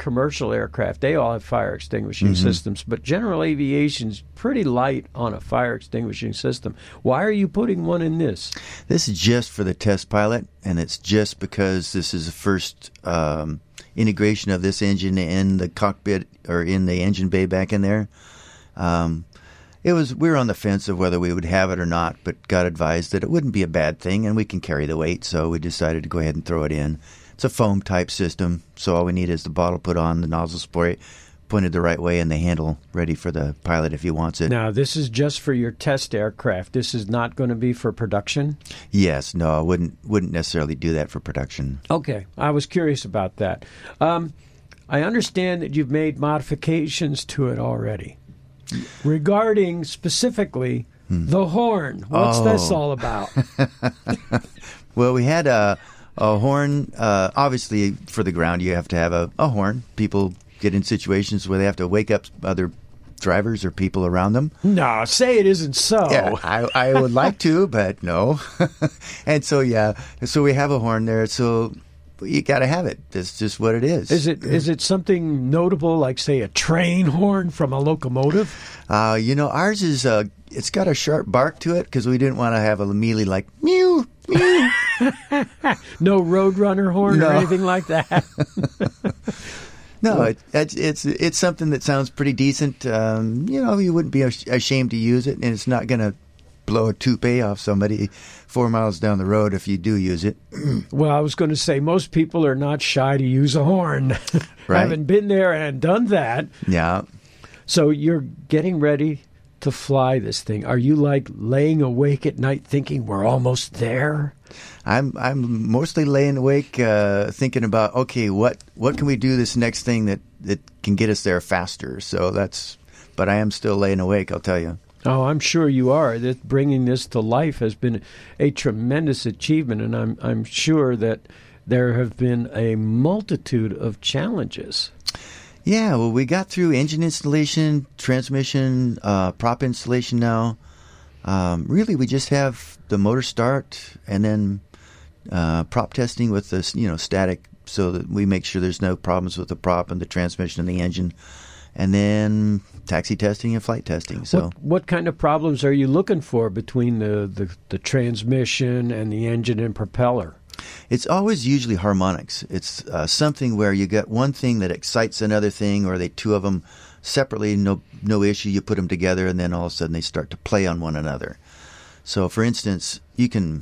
commercial aircraft, they all have fire extinguishing systems, but general aviation's pretty light on a fire extinguishing system. Why are you putting one in this? This is just for the test pilot, and it's just because this is the first integration of this engine in the cockpit or in the engine bay back in there. We were on the fence of whether we would have it or not, but got advised that it wouldn't be a bad thing and we can carry the weight, so we decided to go ahead and throw it in. It's a foam type system, so all we need is the bottle put on, the nozzle spray pointed the right way, and the handle ready for the pilot if he wants it. Now, this is just for your test aircraft. This is not going to be for production? Yes, no, I wouldn't necessarily do that for production. Okay, I was curious about that. I understand that you've made modifications to it already. Regarding specifically the horn, what's this all about? Well, we had a horn. Obviously, for the ground, you have to have a horn. People get in situations where they have to wake up other drivers or people around them. No, say it isn't so. Yeah, I would like to, but no. And so, so we have a horn there. So you got to have it. That's just what it is. Is it something notable, like, say, a train horn from a locomotive? Ours is it's got a sharp bark to it because we didn't want to have a immediately like mew mew. No Roadrunner horn or anything like that. No, it's something that sounds pretty decent. You wouldn't be ashamed to use it, and it's not going to blow a toupee off somebody 4 miles down the road if you do use it. Well, I was going to say most people are not shy to use a horn. Right. Haven't been there and done that. Yeah. So you're getting ready to fly this thing. Are you like laying awake at night thinking we're almost there? I'm mostly laying awake thinking about, okay, what can we do this next thing that can get us there faster? But I am still laying awake, I'll tell you. Oh, I'm sure you are. That bringing this to life has been a tremendous achievement, and I'm sure that there have been a multitude of challenges. Yeah, well, we got through engine installation, transmission, prop installation now. Really, we just have the motor start and then prop testing with the static, so that we make sure there's no problems with the prop and the transmission and the engine. And then taxi testing and flight testing. So, what kind of problems are you looking for between the transmission and the engine and propeller? It's always usually harmonics. It's something where you get one thing that excites another thing, or two of them separately, no issue. You put them together, and then all of a sudden they start to play on one another. So, for instance, you can.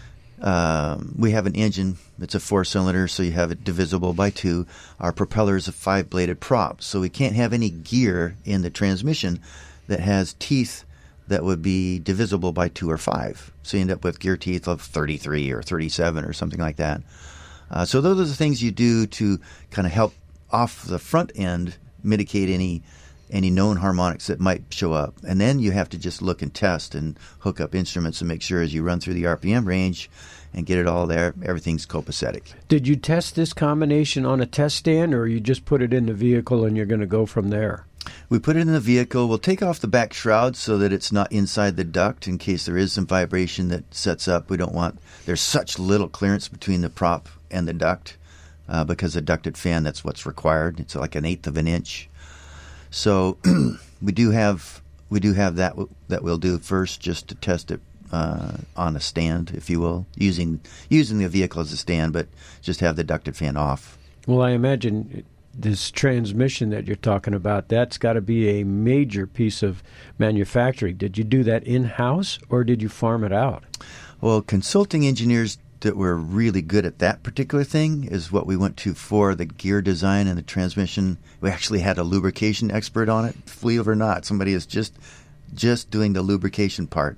We have an engine. It's a 4-cylinder, so you have it divisible by 2. Our propeller is a 5-bladed prop, so we can't have any gear in the transmission that has teeth that would be divisible by 2 or 5. So you end up with gear teeth of 33 or 37 or something like that. So those are the things you do to kind of help off the front end mitigate any known harmonics that might show up. And then you have to just look and test and hook up instruments and make sure as you run through the RPM range and get it all there, everything's copacetic. Did you test this combination on a test stand, or you just put it in the vehicle and you're going to go from there? We put it in the vehicle. We'll take off the back shroud so that it's not inside the duct in case there is some vibration that sets up. There's such little clearance between the prop and the duct because a ducted fan, that's what's required. It's like 1/8 of an inch. So we do have that we'll do first just to test it on a stand, if you will, using the vehicle as a stand, but just have the ducted fan off. Well, I imagine this transmission that you're talking about, that's got to be a major piece of manufacturing. Did you do that in-house, or did you farm it out? Well, consulting engineers that were really good at that particular thing is what we went to for the gear design and the transmission. We actually had a lubrication expert on it, believe it or not. Somebody is just doing the lubrication part.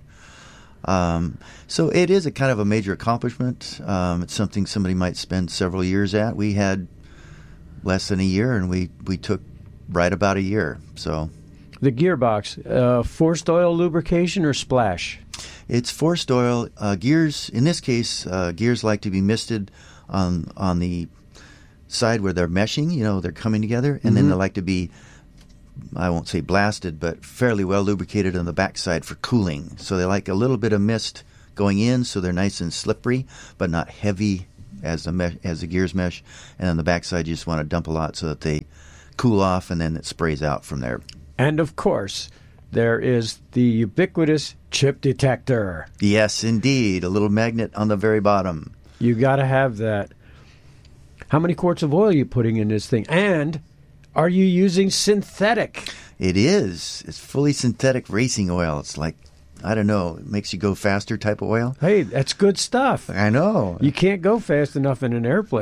So it is a kind of a major accomplishment. It's something somebody might spend several years at. We had less than a year, and we took right about a year. So the gearbox, forced oil lubrication or splash? It's forced oil. Gears, in this case, gears like to be misted on the side where they're meshing, they're coming together, and then they like to be, I won't say blasted, but fairly well lubricated on the backside for cooling. So they like a little bit of mist going in, so they're nice and slippery, but not heavy as the gears mesh, and on the backside you just want to dump a lot so that they cool off, and then it sprays out from there. And of course, there is the ubiquitous chip detector. Yes, indeed, a little magnet on the very bottom. You got to have that. How many quarts of oil are you putting in this thing? And are you using synthetic? It is. It's fully synthetic racing oil. It's like, I don't know, it makes you go faster type of oil. Hey, that's good stuff. I know. You can't go fast enough in an airplane.